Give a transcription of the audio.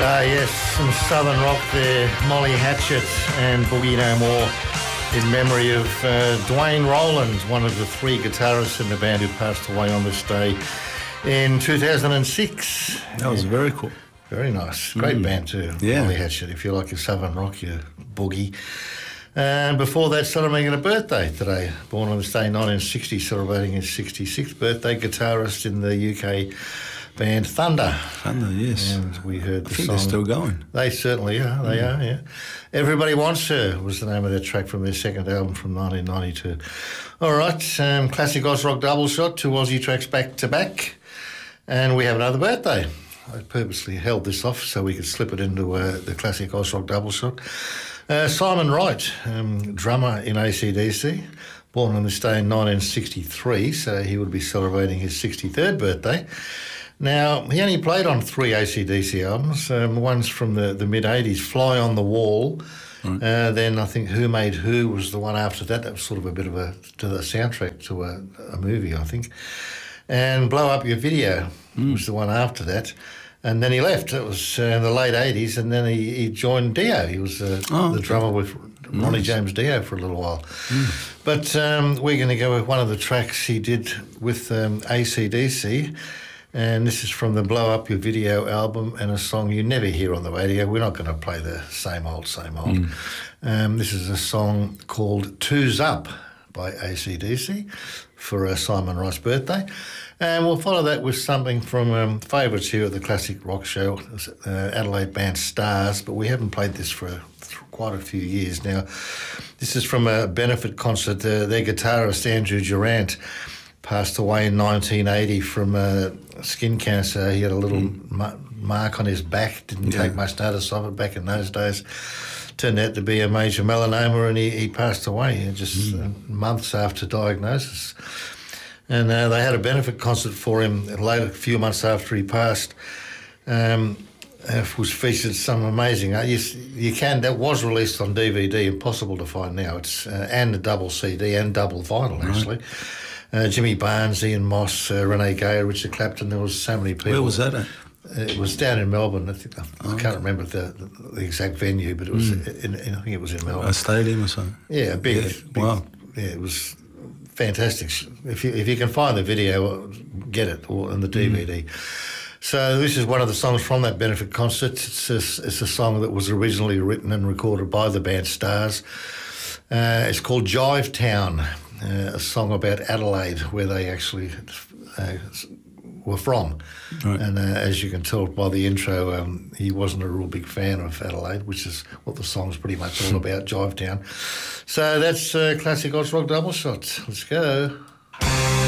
Yes, some Southern rock there, Molly Hatchet and Boogie No More, in memory of Dwayne Rowland, one of the three guitarists in the band who passed away on this day in 2006. That was very cool. Very nice. Great band too, Molly Hatchet, if you like your Southern rock, your boogie. And before that, celebrating a birthday today, born on this day 1960, celebrating his 66th birthday, guitarist in the UK band Thunder. Thunder, yes. And we heard the I think song. they're still going. They certainly are. They are, yeah. Everybody Wants Her was the name of their track from their second album from 1992. All right, classic Oz Rock double shot, two Aussie tracks back to back. And we have another birthday. I purposely held this off so we could slip it into the classic Oz Rock double shot. Simon Wright, drummer in AC/DC, born on this day in 1963, so he would be celebrating his 63rd birthday. Now, he only played on three AC/DC albums. One's from the mid-'80s, Fly on the Wall. Right. Then I think Who Made Who was the one after that. That was sort of a bit of to the soundtrack to a movie, I think. And Blow Up Your Video was the one after that. And then he left. It was in the late 80s, and then he joined Dio. He was the drummer with Ronnie James Dio for a little while. But we're going to go with one of the tracks he did with AC/DC. And this is from the Blow Up Your Video album, and a song you never hear on the radio. We're not going to play the same old, same old. This is a song called Two's Up by AC/DC for Simon Wright's birthday. And we'll follow that with something from favourites here at the Classic Rock Show, Adelaide band Stars, but we haven't played this for quite a few years now. This is from a benefit concert. Their guitarist, Andrew Durant, passed away in 1980 from skin cancer. He had a little mark on his back, didn't take much notice of it back in those days. Turned out to be a major melanoma, and he passed away just months after diagnosis. And they had a benefit concert for him later, a few months after he passed. Was featured some amazing. That was released on DVD, impossible to find now. It's and a double CD and double vinyl actually. Jimmy Barnes, Ian Moss, Renee Gayer, Richard Clapton. There was so many people. Where was that at? It was down in Melbourne. I can't remember the exact venue, but it was. I think it was in Melbourne. A stadium or something. Yeah, big. Wow. Yeah, it was fantastic. If you can find the video, get it, or in the DVD. So this is one of the songs from that benefit concert. It's a song that was originally written and recorded by the band Stars. It's called Jive Town, a song about Adelaide, where they actually were from. Right. And as you can tell by the intro, he wasn't a real big fan of Adelaide, which is what the song's pretty much all about, Jive Town. So that's Classic Oz Rock double shot. Let's go.